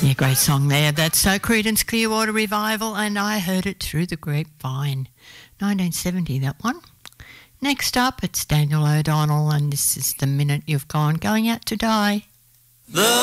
Yeah, great song there. That's Creedence Clearwater Revival, and I heard it through the grapevine. 1970, that one. Next up, it's Daniel O'Donnell, and this is The Minute You've Gone, Going Out to Die.